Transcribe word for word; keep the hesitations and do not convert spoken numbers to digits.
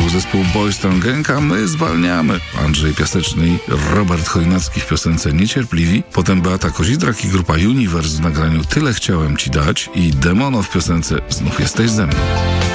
był zespół Boys Town Gang, a my zwalniamy. Andrzej Piaseczny i Robert Chojnacki w piosence Niecierpliwi. Potem Beata Kozidrak i grupa Universe w nagraniu Tyle chciałem ci dać i Demono w piosence Znów jesteś ze mną.